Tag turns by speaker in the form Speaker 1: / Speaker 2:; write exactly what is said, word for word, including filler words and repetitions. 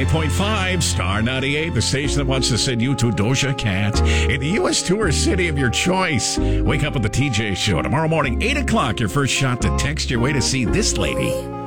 Speaker 1: ninety-eight point five, Star ninety-eight, the station that wants to send you to Doja Cat in the U S tour city of your choice. Wake up with the T J Show tomorrow morning, eight o'clock. Your first shot to text your way to see this lady.